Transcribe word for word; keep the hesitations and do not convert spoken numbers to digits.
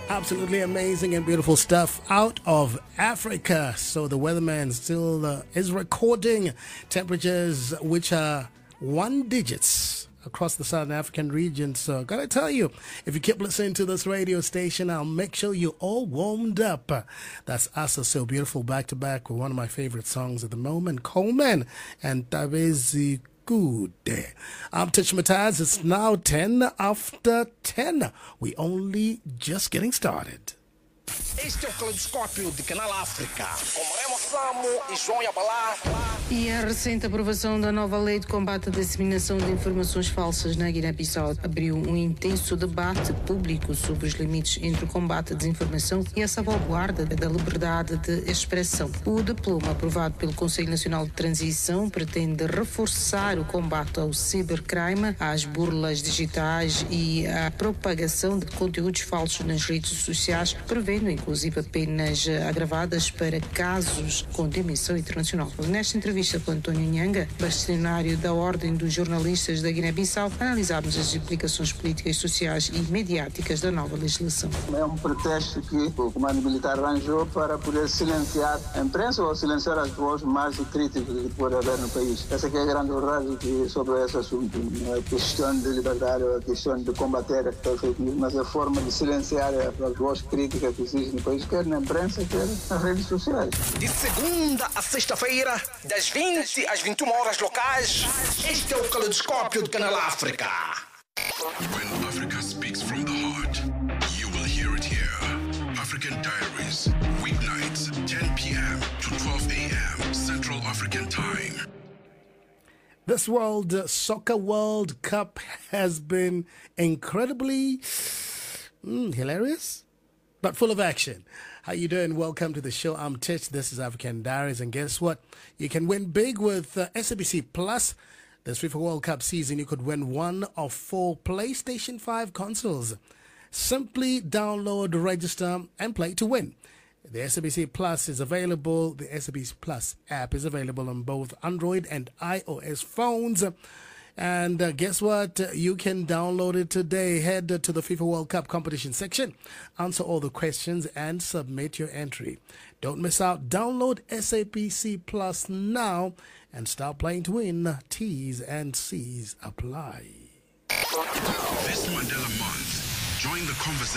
Absolutely amazing and beautiful stuff out of Africa. So the weatherman still uh, is recording temperatures which are one digits across the Southern African region. So gotta tell you, if you keep listening to this radio station, I'll make sure you're all warmed up. That's us, So Beautiful, back to back with one of my favorite songs at the moment, Coleman and Tabezi Good day. I'm Tish Mataz. It's now ten after ten. We only just getting started. Este é o Caleidoscópio de Canal África, com Remo Samo e João Yabalá. E a recente aprovação da nova lei de combate à disseminação de informações falsas na Guiné-Bissau abriu um intenso debate público sobre os limites entre o combate à desinformação e a salvaguarda da liberdade de expressão. O diploma aprovado pelo Conselho Nacional de Transição pretende reforçar o combate ao cibercrime, às burlas digitais e à propagação de conteúdos falsos nas redes sociais, prevendo inclusive penas agravadas para casos com dimensão internacional. Nesta entrevista com António Nhanga, bastonário da Ordem dos Jornalistas da Guiné-Bissau, analisámos as implicações políticas, sociais e mediáticas da nova legislação. É um pretexto que o comando militar arranjou para poder silenciar a imprensa ou silenciar as vozes mais críticas que pode haver no país. Essa que é a grande verdade sobre esse assunto. Não é questão de liberdade, é questão de combater a fake news, mas é a forma de silenciar as vozes críticas que existem no país, quer na imprensa, quer nas redes sociais. De segunda a sexta-feira, das vinte às vinte e uma horas locais, este é o Caleidoscópio de Canal África. When Africa speaks from the heart, you will hear it here. African Diaries, weeknights, ten p.m. to twelve a.m. Central African Time. This World Soccer World Cup has been incredibly mm, hilarious, but full of action. How you doing? Welcome to the show. I'm Tish. This is African Diaries. And guess what? You can win big with uh, S A B C Plus. This FIFA World Cup season, you could win one of four PlayStation five consoles. Simply download, register, and play to win. The S A B C Plus is available. The S A B C Plus app is available on both Android and iOS phones. And uh, guess what? You can download it today. Head to the FIFA World Cup competition section, answer all the questions, and submit your entry. Don't miss out. Download S A B C Plus now and start playing to win. T's and C's apply. This Mandela Month, join the conversation.